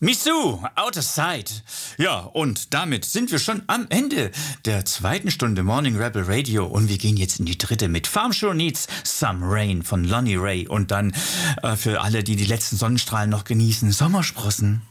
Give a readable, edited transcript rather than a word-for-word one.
Missou, Outer Sight. Ja, und damit sind wir schon am Ende der zweiten Stunde Morning Rebel Radio und wir gehen jetzt in die dritte mit Farm Sure Needs Some Rain von Lonnie Ray und dann für alle, die die letzten Sonnenstrahlen noch genießen, Sommersprossen.